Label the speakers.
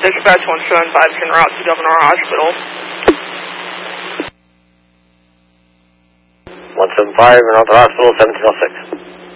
Speaker 1: dispatch 175 en route to Governor Hospital.
Speaker 2: 175 en route to hospital, 1706.